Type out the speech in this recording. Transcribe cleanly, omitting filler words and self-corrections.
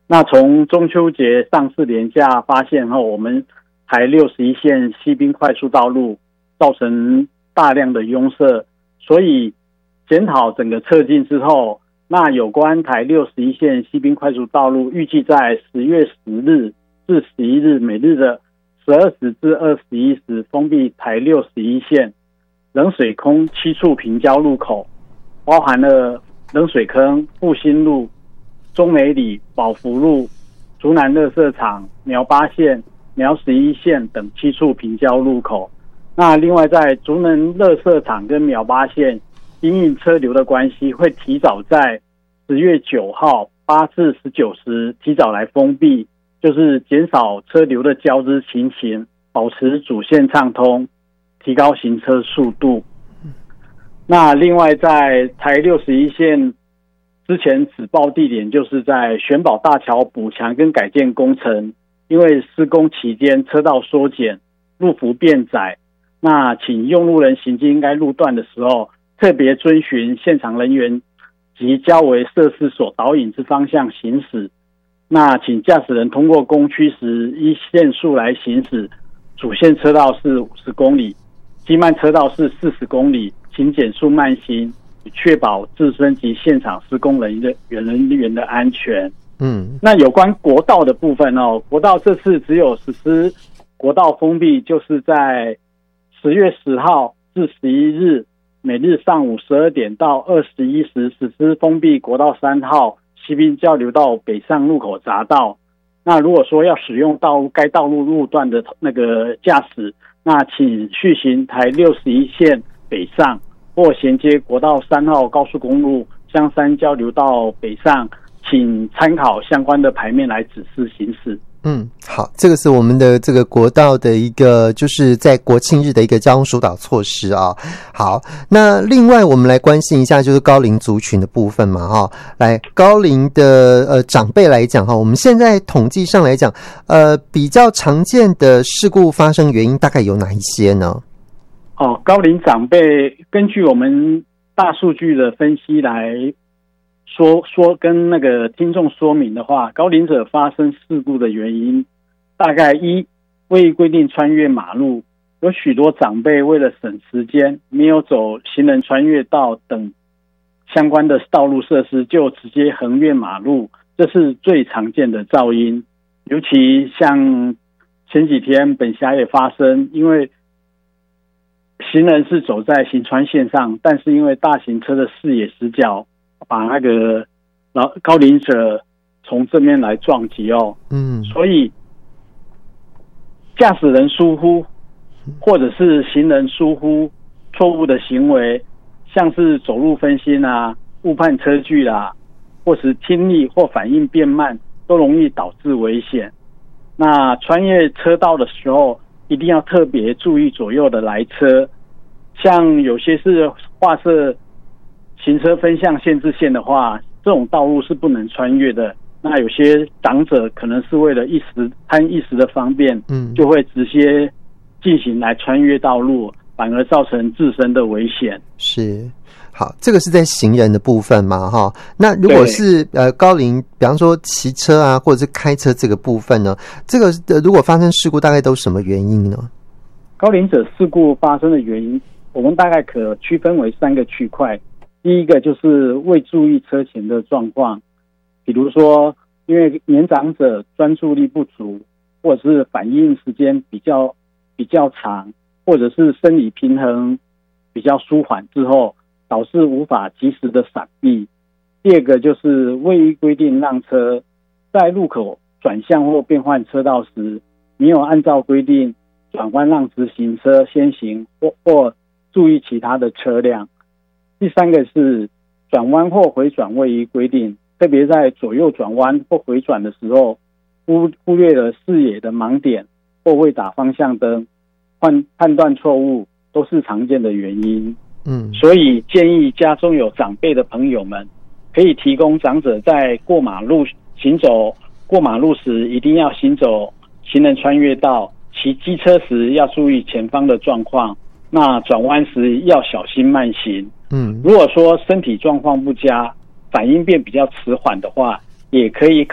那从中秋节上市连假发现后，我们台61线西滨快速道路造成大量的拥塞，所以检讨整个测进之后，那有关台61线西滨快速道路预计在10月10日至11日每日的12时至21时封闭台61线冷水坑7处平交路口，包含了冷水坑、复兴路、中美里、宝福路、竹南垃圾场、苗八线、苗11线等7处平交路口。那另外在竹南垃圾场跟苗八线，因应车流的关系，会提早在10月9号8至19时提早来封闭，就是减少车流的交织情形，保持主线畅通，提高行车速度。那另外在台61线之前指报地点就是在玄宝大桥补强跟改建工程，因为施工期间车道缩减，路幅变窄，那请用路人行经该路段的时候，特别遵循现场人员及交维设施所导引之方向行驶。那请驾驶人通过工区时依限速来行驶，主线车道是50公里，机慢车道是40公里，请减速慢行，确保自身及现场施工人员的安全。那有关国道的部分国道这次只有实施国道封闭，就是在10月10号至11日每日上午12点到21时实施封闭国道3号西滨交流道北上路口匝道。那如果说要使用该道路路段的那个驾驶，那请续行台61线北上，或衔接国道3号高速公路香山交流道北上，请参考相关的牌面来指示行驶。 好，这个是我们的这个国道的一个，就是在国庆日的一个交通疏导措施啊。好，那另外我们来关心一下就是高龄族群的部分嘛哈。来，高龄的长辈来讲哈，我们现在统计上来讲，比较常见的事故发生原因大概有哪一些呢？ 高龄长辈根据我们大数据的分析来说跟那个听众说明的话，高龄者发生事故的原因大概一，未规定穿越马路，有许多长辈为了省时间，没有走行人穿越道等相关的道路设施，就直接横越马路，这是最常见的噪音。尤其像前几天本辖也发生，因为行人是走在行穿线上，但是因为大型车的视野死角，把那个高龄者从正面来撞击所以驾驶人疏忽或者是行人疏忽错误的行为，像是走路分心误判车距或是听力或反应变慢，都容易导致危险。那穿越车道的时候一定要特别注意左右的来车，像有些是画设行车分向限制线的话，这种道路是不能穿越的。那有些长者可能是为了贪一时的方便，就会直接进行来穿越道路，反而造成自身的危险。是， 好，这个是在行人的部分嘛哈。那如果是高龄，比方说骑车或者是开车这个部分呢，这个如果发生事故大概都什么原因呢？ 高龄者事故发生的原因，我们大概可区分为3个区块。第一个就是未注意车前的状况，比如说因为年长者专注力不足，或者是反应时间比较长，或者是生理平衡比较舒缓之后，导致无法及时的闪避。第二个就是未依规定让车，在路口转向或变换车道时，没有按照规定转弯让直行车先行，或注意其他的车辆。第3个是转弯或回转未依规定，特别在左右转弯或回转的时候，忽略了视野的盲点或未打方向灯，判断错误，都是常见的原因。所以建议家中有长辈的朋友们，可以提供长者在过马路时一定要行走行人穿越道，骑机车时要注意前方的状况，那转弯时要小心慢行。如果说身体状况不佳，反应变比较迟缓的话，也可以